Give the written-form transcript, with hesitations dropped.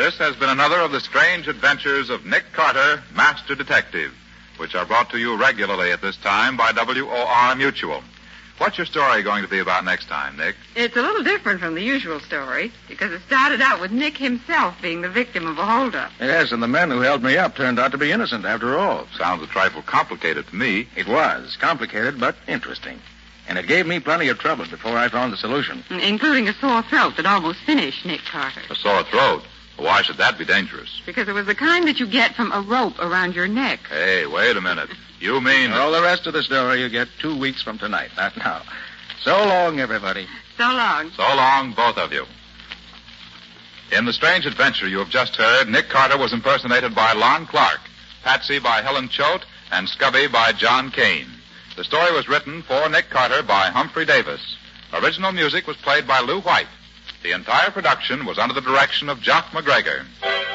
This has been another of the strange adventures of Nick Carter, Master Detective, which are brought to you regularly at this time by WOR Mutual. What's your story going to be about next time, Nick? It's a little different from the usual story because it started out with Nick himself being the victim of a holdup. Yes, and the men who held me up turned out to be innocent after all. Sounds a trifle complicated to me. It was. Complicated, but interesting. And it gave me plenty of trouble before I found the solution. Including a sore throat that almost finished Nick Carter. A sore throat? Why should that be dangerous? Because it was the kind that you get from a rope around your neck. Hey, wait a minute. You mean... All the rest of the story you get 2 weeks from tonight, not now. So long, everybody. So long. So long, both of you. In the strange adventure you have just heard, Nick Carter was impersonated by Lon Clark, Patsy by Helen Choate, and Scubby by John Kane. The story was written for Nick Carter by Humphrey Davis. Original music was played by Lou White. The entire production was under the direction of Jock McGregor.